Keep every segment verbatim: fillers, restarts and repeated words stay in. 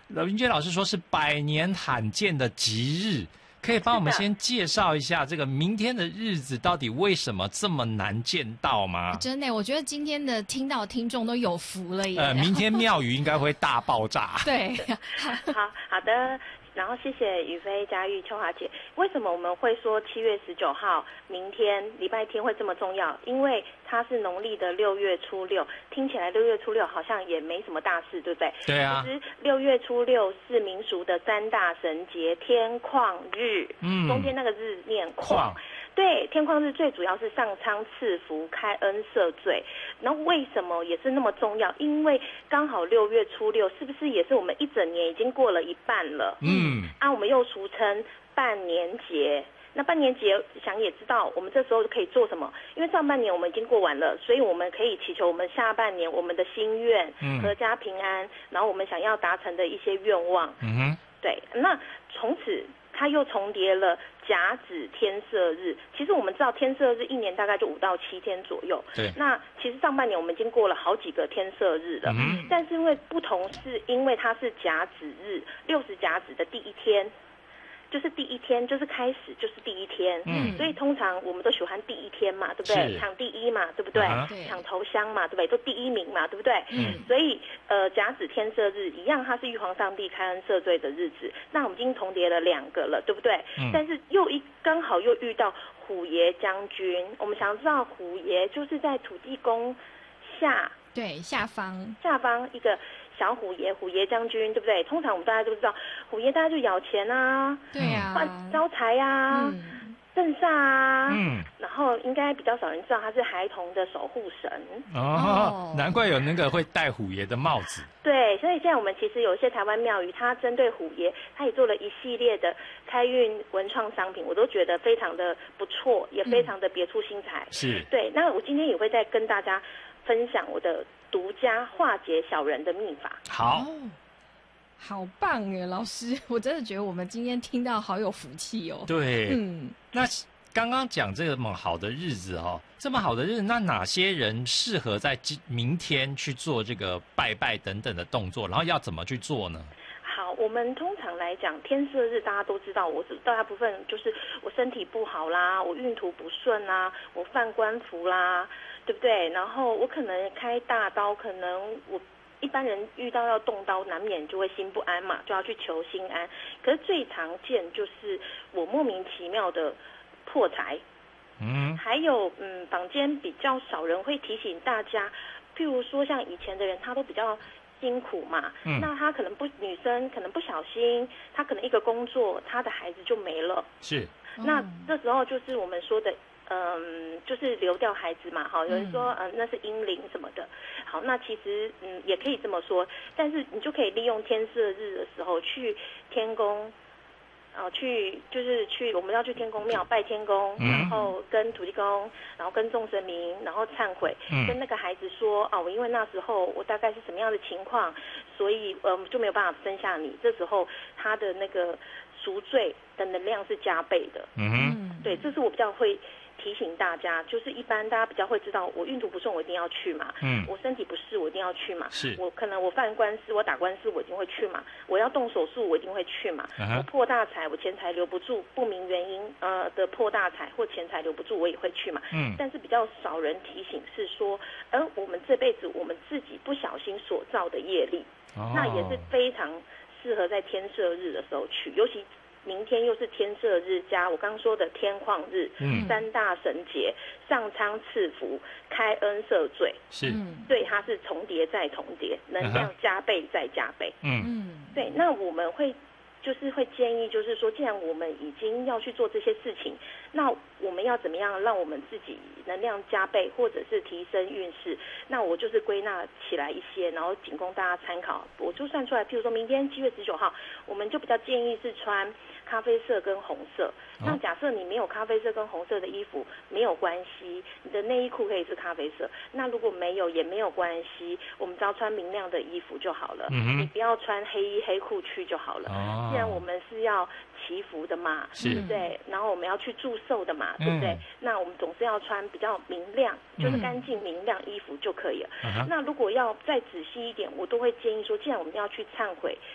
云娟老师说是百年罕见的吉日，可以帮我们先介绍一下这个明天的日子到底为什么这么难见到吗？ 真的，我觉得今天的听到听众都有福了耶。 呃，明天庙宇应该会大爆炸。 对， 好好的。然后谢谢宇飞、佳玉、秋华姐。为什么我们会说七月十九号明天礼拜天会这么重要？因为它是农历的六月初六，听起来六月初六好像也没什么大事，对不对？ 对啊。 其实六月初六是民俗的三大神节天旷日，嗯，中间那个日念旷。对，天旷日最主要是上苍赐福、开恩赦罪。然后为什么也是那么重要？因为刚好六月初六，是不是也是我们一整年已经过了一半了？嗯，啊，我们又俗称半年节。那半年节想也知道，我们这时候可以做什么？因为上半年我们已经过完了，所以我们可以祈求我们下半年我们的心愿，嗯，阖家平安，然后我们想要达成的一些愿望。嗯哼，对，那从此它又重叠了甲子天赦日。其实我们知道天赦日一年大概就五到七天左右。对。那其实上半年我们已经过了好几个天赦日了，嗯，但是因为不同，是因为它是甲子日，六十甲子的第一天。就是第一天，就是开始，就是第一天，嗯，所以通常我们都喜欢第一天嘛，对不对？抢第一嘛，对不对？抢头香嘛，对不对？都第一名嘛，对不对？嗯，所以呃，甲子天赦日一样，它是玉皇上帝开恩赦罪的日子。那我们已经重叠了两个了，对不对？嗯，但是又一刚好又遇到虎爷将军。我们想知道虎爷就是在土地公下对下方下方一个小虎爷，虎爷将军，对不对？通常我们大家都知道，虎爷大家就咬钱啊， 对啊， 换招财啊，镇煞啊，嗯，然后应该比较少人知道他是孩童的守护神。 哦，难怪有那个会戴虎爷的帽子。 对，所以现在我们其实有一些台湾庙宇，它针对虎爷，它也做了一系列的开运文创商品，我都觉得非常的不错，也非常的别出心裁。 是， 对。那我今天也会再跟大家分享我的独家化解小人的秘法。 好， 哦，好棒耶，老师！我真的觉得我们今天听到好有福气哦。 对，嗯，那刚刚讲这么好的日子哦，这么好的日子，那哪些人适合在今明天去做这个拜拜等等的动作？然后要怎么去做呢？ 好，我们通常来讲，天赦日大家都知道，我大部分就是我身体不好啦，我运途不顺啦，我犯官服啦，对不对？然后我可能开大刀，可能我一般人遇到要动刀，难免就会心不安嘛，就要去求心安。可是最常见就是我莫名其妙的破财，嗯，还有嗯，坊间比较少人会提醒大家，譬如说像以前的人，他都比较辛苦嘛，嗯，那他可能不女生可能不小心，他可能一个工作，他的孩子就没了， 是， 那这时候就是我们说的。嗯，就是流掉孩子嘛，好，有人说，嗯、呃，那是阴灵什么的，好，那其实，嗯，也可以这么说，但是你就可以利用天赦日的时候去天宫，啊，去就是去我们要去天公庙拜天公，嗯，然后跟土地公，然后跟众神明，然后忏悔，嗯，跟那个孩子说，啊，我因为那时候我大概是什么样的情况，所以呃就没有办法生下你，这时候他的那个赎罪的能量是加倍的，嗯，对，这是我比较会提醒大家，就是一般大家比较会知道，我运途不顺，我一定要去嘛。嗯。我身体不适，我一定要去嘛。 是。 我可能我犯官司，我打官司，我一定会去嘛。我要动手术，我一定会去嘛。Uh-huh. 我破大财，我钱财留不住，不明原因呃的破大财或钱财留不住，我也会去嘛。嗯。但是比较少人提醒是说，而我们这辈子我们自己不小心所造的业力，哦，那也是非常适合在天赦日的时候去，尤其。明天又是天赦日加我刚刚说的天旷日，嗯，三大神节，上苍赐福，开恩赦罪， 是， 对，它是重叠再重叠，能量加倍再加倍，嗯嗯，对，那我们会就是会建议，就是说，既然我们已经要去做这些事情，那我们要怎么样让我们自己能量加倍，或者是提升运势？那我就是归纳起来一些，然后仅供大家参考。我就算出来，譬如说明天七月十九号，我们就比较建议是穿咖啡色跟红色。那假设你没有咖啡色跟红色的衣服，没有关系，你的内衣裤可以是咖啡色。那如果没有也没有关系，我们只要穿明亮的衣服就好了。嗯，你不要穿黑衣黑裤去就好了。哦，既然我们是要祈福的嘛，对不对？然后我们要去祝寿的嘛，对不对？嗯，那我们总是要穿比较明亮，就是干净明亮衣服就可以了。嗯，那如果要再仔细一点，我都会建议说，既然我们要去忏悔，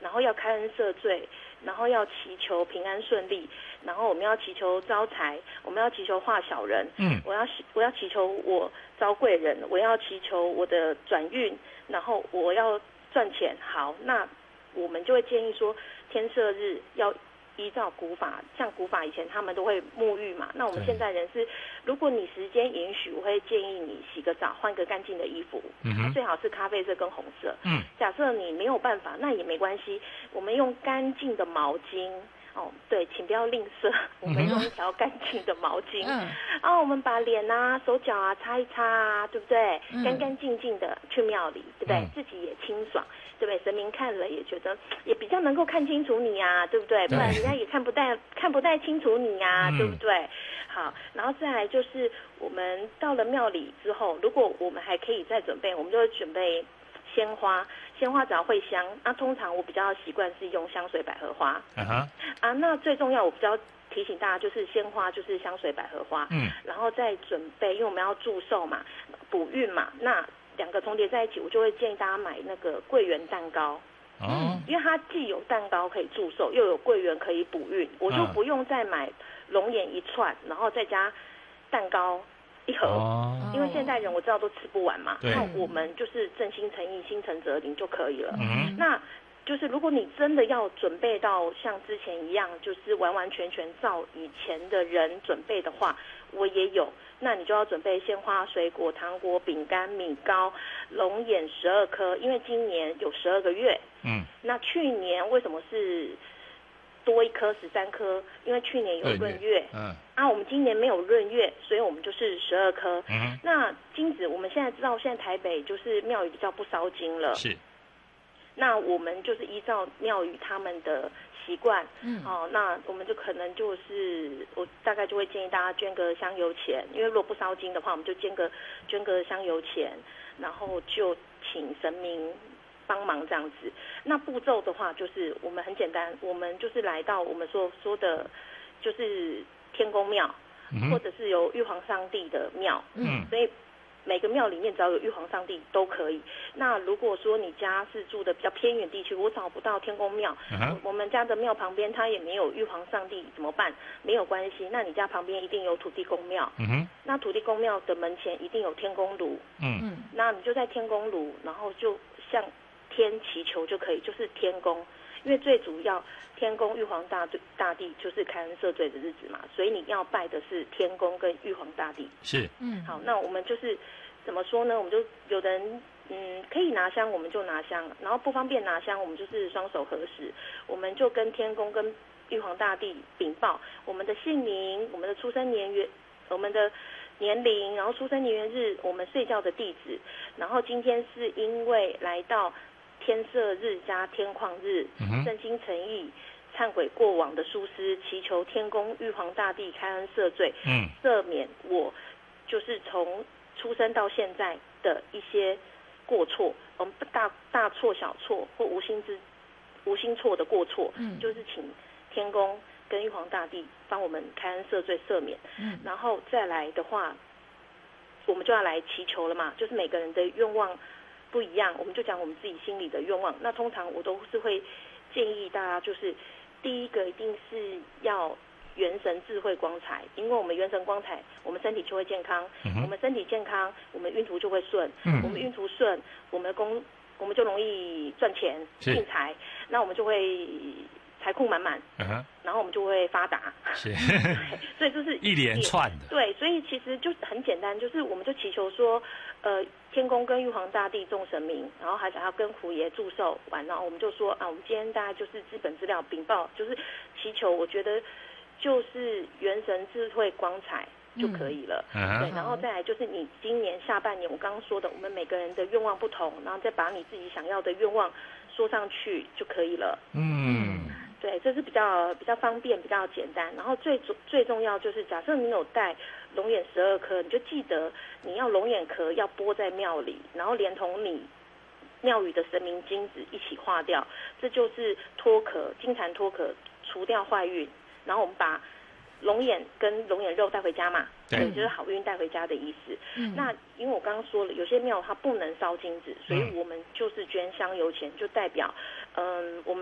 然后要开恩赦罪，然后要祈求平安顺利，然后我们要祈求招财，我们要祈求化小人， 嗯， 我要我要祈求我招贵人，我要祈求我的转运，然后我要赚钱。好，那我们就会建议说，天赦日要依照古法，像古法以前他们都会沐浴嘛，那我们现在人是，如果你时间允许，我会建议你洗个澡，换个干净的衣服，嗯，最好是咖啡色跟红色。嗯，假设你没有办法，那也没关系，我们用干净的毛巾。哦，对，请不要吝啬，我们用一条干净的毛巾，嗯，然后我们把脸啊、手脚啊擦一擦啊，对不对？嗯，干干净净的去庙里，对不对？嗯，自己也清爽，对不对？神明看了也觉得也比较能够看清楚你啊，对不对？不然人家也看不太看不太清楚你啊，嗯，对不对？好，然后再来就是我们到了庙里之后，如果我们还可以再准备，我们就会准备鲜花，鲜花只要会香，啊，通常我比较习惯是用香水百合花。Uh-huh. 啊，那最重要我比较提醒大家就是鲜花就是香水百合花，嗯，然后再准备，因为我们要祝寿嘛，补运嘛，那两个重叠在一起，我就会建议大家买那个桂圆蛋糕。哦，嗯，因为它既有蛋糕可以祝寿，又有桂圆可以补运，我就不用再买龙眼一串，然后再加蛋糕一盒，哦，因为现代人我知道都吃不完嘛，那我们就是真心诚意、心诚则灵就可以了。嗯，那就是如果你真的要准备到像之前一样，就是完完全全照以前的人准备的话，我也有，那你就要准备鲜花、水果、糖果、饼干、米糕、龙眼十二颗，因为今年有十二个月。嗯，那去年为什么是多一颗十三颗？因为去年有闰月，嗯，啊，我们今年没有闰月，所以我们就是十二颗。嗯，那金子我们现在知道，现在台北就是庙宇比较不烧金了，是。那我们就是依照庙宇他们的习惯，嗯，哦，那我们就可能就是我大概就会建议大家捐个香油钱，因为如果不烧金的话，我们就捐个捐个香油钱，然后就请神明帮忙这样子。那步骤的话，就是我们很简单，我们就是来到我们所说的，就是天公庙，嗯，或者是有玉皇上帝的庙，嗯，所以每个庙里面只要有玉皇上帝都可以。那如果说你家是住的比较偏远地区，我找不到天公庙，嗯，我们家的庙旁边它也没有玉皇上帝怎么办？没有关系，那你家旁边一定有土地公庙，嗯，那土地公庙的门前一定有天公炉，嗯，那你就在天公炉，然后就向天祈求就可以，就是天公，因为最主要天公玉皇大大帝就是开恩赦罪的日子嘛，所以你要拜的是天公跟玉皇大帝。 是， 嗯，好，那我们就是怎么说呢？我们就有的人嗯可以拿香，我们就拿香，然后不方便拿香，我们就是双手合十，我们就跟天公跟玉皇大帝禀报我们的姓名、我们的出生年月、我们的年龄，然后出生年月日，我们睡觉的地址，然后今天是因为来到天赦日加天旷日，真心诚意忏悔过往的疏失，祈求天公玉皇大帝开恩赦罪，嗯，赦免我就是从出生到现在的一些过错，我们大大错小错或无心之无心错的过错，嗯，就是请天公跟玉皇大帝帮我们开恩赦罪赦免，嗯，然后再来的话，我们就要来祈求了嘛，就是每个人的愿望不一样，我们就讲我们自己心里的愿望。那通常我都是会建议大家，就是第一个一定是要元神智慧光彩，因为我们元神光彩，我们身体就会健康，嗯，我们身体健康，我们运途就会顺，嗯，我们运途顺，我们的工我们就容易赚钱进财，那我们就会财库满满，嗯，然后我们就会发达，是，所以就是一连串的， 对，所以其实就很简单，就是我们就祈求说，呃，天公跟玉皇大帝众神明，然后还想要跟虎爷祝寿完，然后我们就说啊，我们今天大概就是资本资料禀报，就是祈求，我觉得就是元神智慧光彩就可以了，嗯，对，然后再来就是你今年下半年我刚刚说的，我们每个人的愿望不同，然后再把你自己想要的愿望说上去就可以了，嗯。对，这是比较比较方便，比较简单。然后最最重要就是，假设你有带龙眼十二颗，你就记得你要龙眼壳要拨在庙里，然后连同你庙宇的神明金子一起化掉，这就是脱壳金蝉脱壳，除掉坏运。然后我们把龙眼跟龙眼肉带回家嘛，对，就是好运带回家的意思。嗯，那因为我刚刚说了，有些庙它不能烧金子，所以我们就是捐香油钱，就代表，嗯，我们。